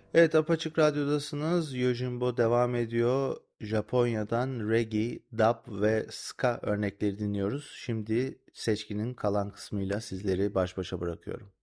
Evet, Apaçık Radyo'dasınız. Yojimbo devam ediyor. Japonya'dan reggae, dub ve ska örnekleri dinliyoruz. Şimdi seçkinin kalan kısmıyla sizleri baş başa bırakıyorum.